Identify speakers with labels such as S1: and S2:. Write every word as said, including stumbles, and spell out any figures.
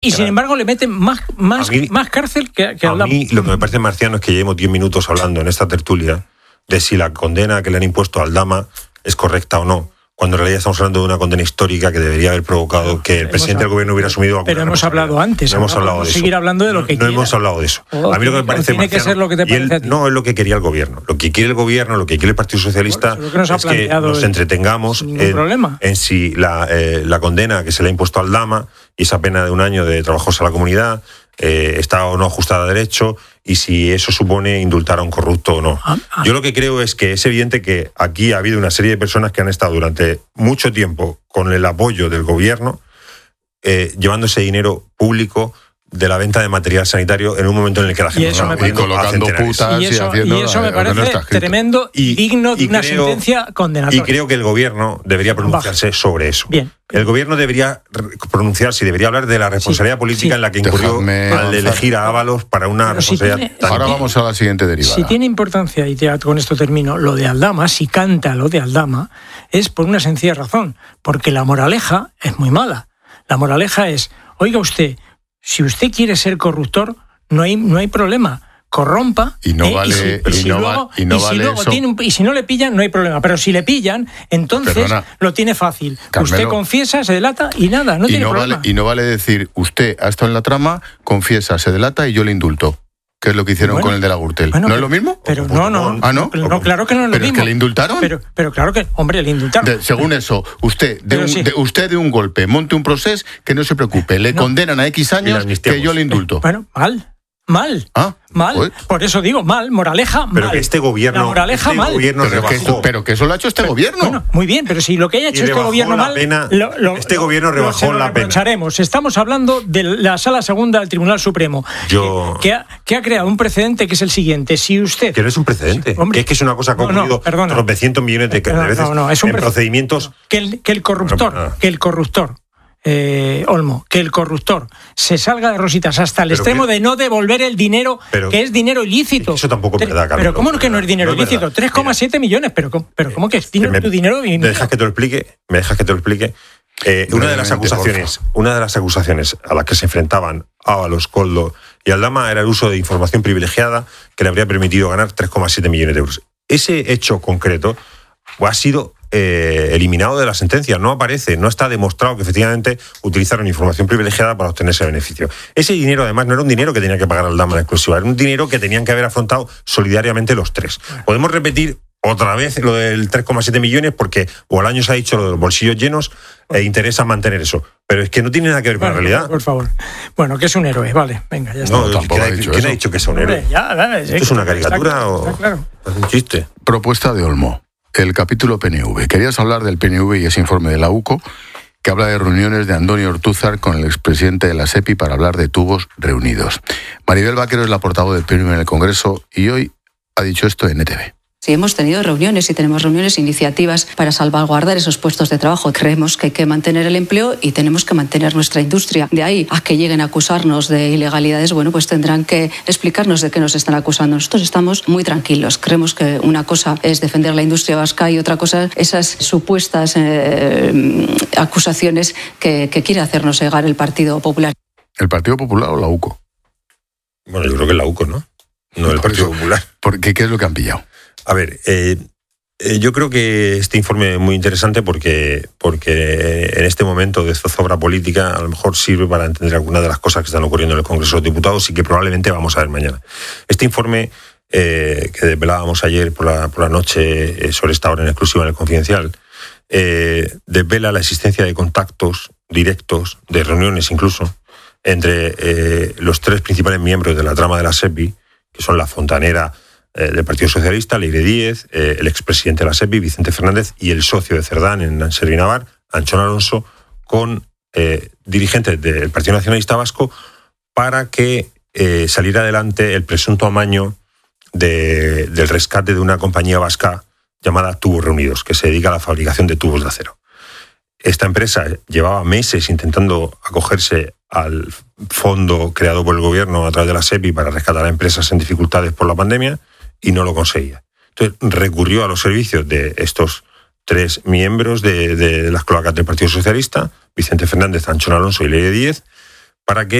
S1: Y claro, sin embargo le meten más, más, mí, más cárcel que, que
S2: a mí lo que me parece marciano es que llevemos diez minutos hablando en esta tertulia de si la condena que le han impuesto a Aldama es correcta o no, cuando en realidad estamos hablando de una condena histórica que debería haber provocado que el
S1: hemos
S2: presidente
S1: hablado,
S2: del gobierno hubiera asumido alguna
S1: pero hemos hablado antes,
S2: no hemos hablado de eso.
S1: Seguir hablando de lo que
S2: no, no
S1: quiera.
S2: hemos hablado de eso.
S1: O
S2: a mí lo que me parece
S1: tiene que ser lo que te parece
S2: él,
S1: a ti.
S2: No es lo que quería el gobierno. Lo que quiere el gobierno, lo que quiere el Partido Socialista
S1: bueno, que nos
S2: es que nos entretengamos en, en si la, eh, la condena que se le ha impuesto a Aldama y esa pena de un año de trabajos a la comunidad eh, está o no ajustada a derecho, y si eso supone indultar a un corrupto o no. Ah, ah. Yo lo que creo es que es evidente que aquí ha habido una serie de personas que han estado durante mucho tiempo con el apoyo del gobierno eh, llevando ese dinero público de la venta de material sanitario en un momento en el que la gente
S1: estaba
S3: colocando putas
S1: y eso,
S3: y haciendo
S1: y eso me parece
S3: no
S1: tremendo y digno de
S2: y
S1: una
S2: creo,
S1: sentencia condenatoria.
S2: Y creo que el gobierno debería pronunciarse Baja. sobre eso.
S1: Bien.
S2: El gobierno debería pronunciarse y debería hablar de la responsabilidad sí, política sí. en la que incurrió Dejadme al avanzar. elegir a Ábalos para una Pero responsabilidad
S1: si tiene,
S2: tan...
S3: Ahora vamos a la siguiente derivada.
S1: Si tiene importancia, y ya con esto termino, lo de Aldama, si canta lo de Aldama, es por una sencilla razón, porque la moraleja es muy mala. La moraleja es, oiga usted, si usted quiere ser corruptor, no hay, no hay problema. Corrompa
S3: y no
S1: eh,
S3: vale
S1: y si, y si
S3: y no,
S1: luego,
S3: va, y no
S1: y si
S3: vale
S1: luego
S3: eso.
S1: Tiene un, y si no le pillan no hay problema, pero si le pillan entonces
S3: Perdona,
S1: lo tiene fácil.
S3: Carmelo,
S1: usted confiesa, se delata y nada, no
S3: y
S1: tiene
S3: no
S1: problema.
S3: Vale, y no vale decir usted ha estado en la trama, confiesa, se delata y yo le indulto. Que es lo que hicieron bueno, con el de la Gürtel.
S1: Bueno,
S3: ¿No
S1: pero,
S3: es lo mismo?
S1: Pero no, no.
S3: ¿Ah, no?
S1: No, claro que no es lo
S3: ¿Pero
S1: mismo.
S3: ¿Pero es que le indultaron?
S1: Pero, pero claro que, hombre, le indultaron.
S3: De, según eso, usted de, un,
S1: sí.
S3: de, usted de un golpe, monte un proceso, que no se preocupe, le no. condenan a X años, que yo le indulto.
S1: Bueno, mal. Mal,
S3: ¿Ah?
S1: mal, pues, por eso digo mal, moraleja mal.
S2: Pero que este gobierno,
S1: la moraleja
S2: este
S1: mal.
S2: gobierno
S3: pero, que, pero que eso lo ha hecho este
S1: pero,
S3: gobierno.
S1: Bueno, muy bien, pero si lo que haya hecho este gobierno mal,
S2: pena,
S1: lo, lo,
S2: este
S1: lo,
S2: gobierno rebajó
S1: lo,
S2: la pena.
S1: Estamos hablando de la Sala Segunda del Tribunal Supremo,
S2: Yo...
S1: que, que, ha, que ha creado un precedente que es el siguiente. Si usted...
S2: Que no es un precedente,
S1: hombre,
S2: que es que es una cosa que ha ocurrido
S1: no, no,
S2: tropecientos millones de, de veces
S1: no, no, es un
S2: en procedimientos...
S1: Que el, que el corruptor, no, no. que el corruptor Eh, Olmo, que el corruptor se salga de rositas hasta el pero extremo que, de no devolver el dinero,
S2: pero,
S1: que es dinero ilícito.
S2: Eso tampoco es verdad, Carlos.
S1: Pero ¿cómo que no es dinero no es ilícito? tres coma siete millones, pero, pero ¿cómo que es dinero,
S2: me,
S1: tu dinero?
S2: ¿Me dejas que te lo explique? ¿Me dejas que te lo explique? Eh, una de las acusaciones, una de las acusaciones a las que se enfrentaban Ábalos, Koldo y Aldama era el uso de información privilegiada que le habría permitido ganar tres coma siete millones de euros. Ese hecho concreto ha sido eh, eliminado de la sentencia, no aparece, no está demostrado que efectivamente utilizaron información privilegiada para obtener ese beneficio. Ese dinero además no era un dinero que tenía que pagar Aldama en exclusiva, era un dinero que tenían que haber afrontado solidariamente los tres. Podemos repetir otra vez lo del tres coma siete millones porque o al año se ha dicho lo de los bolsillos llenos e interesa mantener eso, pero es que no tiene nada que ver con
S1: bueno,
S2: la realidad.
S1: Por favor. Bueno, que es un héroe, vale, venga, ya está.
S2: No, tampoco ¿quién, ha dicho, ¿quién ha dicho que es un héroe?
S1: Hombre, ya, vale, sí,
S2: ¿Esto es una caricatura
S1: está,
S2: o
S1: está claro.
S2: es un chiste?
S3: Propuesta de Olmo. El capítulo P N V. Querías hablar del P N V y ese informe de la U C O que habla de reuniones de Antonio Ortúzar con el expresidente de la SEPI para hablar de tubos reunidos. Maribel Vaquero es la portavoz del P N V en el Congreso y hoy ha dicho esto en E T V.
S4: Sí, hemos tenido reuniones y tenemos reuniones, iniciativas para salvaguardar esos puestos de trabajo. Creemos que hay que mantener el empleo y tenemos que mantener nuestra industria. De ahí a que lleguen a acusarnos de ilegalidades, bueno, pues tendrán que explicarnos de qué nos están acusando. Nosotros estamos muy tranquilos. Creemos que una cosa es defender la industria vasca y otra cosa esas supuestas eh, acusaciones que, que quiere hacernos llegar el Partido Popular.
S3: ¿El Partido Popular o la U C O?
S2: Bueno, yo creo que es la U C O, ¿no? No el Partido Popular.
S3: ¿Por qué? ¿Qué es lo que han pillado?
S2: A ver, eh, eh, yo creo que este informe es muy interesante porque, porque en este momento de zozobra política a lo mejor sirve para entender algunas de las cosas que están ocurriendo en el Congreso de los Diputados y que probablemente vamos a ver mañana. Este informe eh, que desvelábamos ayer por la, por la noche eh, sobre esta hora en exclusiva en el Confidencial, eh, desvela la existencia de contactos directos, de reuniones incluso, entre eh, los tres principales miembros de la trama de la SEPI, que son la fontanera Eh, del Partido Socialista, Leire Díez, eh, el expresidente de la SEPI, Vicente Fernández, y el socio de Cerdán en Servinavar, Anchón Alonso, con eh, dirigentes del Partido Nacionalista Vasco para que eh, saliera adelante el presunto amaño de, del rescate de una compañía vasca llamada Tubos Reunidos, que se dedica a la fabricación de tubos de acero. Esta empresa llevaba meses intentando acogerse al fondo creado por el gobierno a través de la SEPI para rescatar a empresas en dificultades por la pandemia y no lo conseguía. Entonces recurrió a los servicios de estos tres miembros de, de las cloacas del Partido Socialista, Vicente Fernández, Anchón Alonso y Leire Díez, para que